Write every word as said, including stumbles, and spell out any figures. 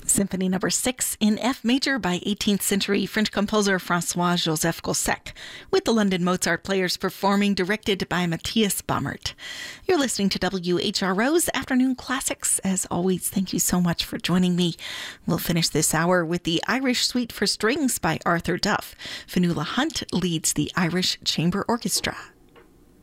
Symphony Number six in F major by eighteenth century French composer Francois-Joseph Gossec, with the London Mozart Players performing, directed by Matthias Baumert. You're listening to W H R O's Afternoon Classics. As always, thank you so much for joining me. We'll finish this hour with the Irish Suite for Strings by Arthur Duff. Fionnuala Hunt leads the Irish Chamber Orchestra.